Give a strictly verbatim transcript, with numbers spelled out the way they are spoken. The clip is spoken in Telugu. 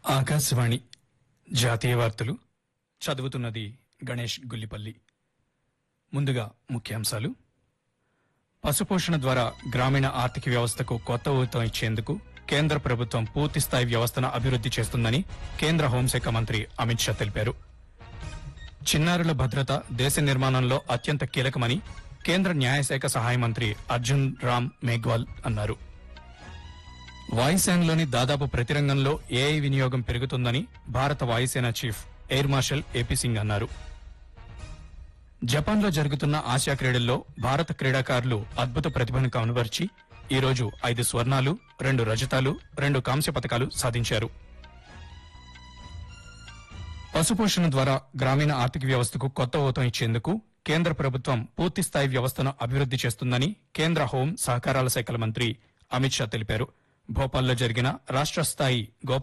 ఆకాశవాణి జాతీయ వార్తలు చదువుతున్నది గణేష్ గుల్లిపల్లి. ముందుగా ముఖ్యాంశాలు. పశుపోషణ ద్వారా గ్రామీణ ఆర్థిక వ్యవస్థకు కొత్త ఊతం ఇచ్చేందుకు కేంద్ర ప్రభుత్వం పూర్తిస్థాయి వ్యవస్థను అభివృద్ది చేస్తుందని కేంద్ర హోంశాఖ మంత్రి అమిత్ షా తెలిపారు. చిన్నారుల భద్రత దేశ నిర్మాణంలో అత్యంత కీలకమని కేంద్ర న్యాయశాఖ సహాయ మంత్రి అర్జున్ రామ్ మేఘ్వాల్ అన్నారు. వాయుసేనలోని దాదాపు ప్రతి రంగంలో ఏఐ వినియోగం పెరుగుతుందని భారత వాయుసేన chief air marshal AP Singh అన్నారు. జపాన్లో జరుగుతున్న ఆసియా క్రీడల్లో భారత క్రీడాకారులు అద్భుత ప్రతిభను కనబర్చి ఈరోజు ఐదు స్వర్ణాలు, రెండు రజతాలు, రెండు కాంస్య పతకాలు సాధించారు. పశుపోషణ ద్వారా గ్రామీణ ఆర్థిక వ్యవస్థకు కొత్త ఊతం ఇచ్చేందుకు కేంద్ర ప్రభుత్వం పూర్తిస్థాయి వ్యవస్థను అభివృద్ది చేస్తుందని కేంద్ర హోం సహకారాల శాఖల మంత్రి అమిత్ షా తెలిపారు. భోపాల్లో జరిగిన రాష్ట్ర స్థాయి గోపాల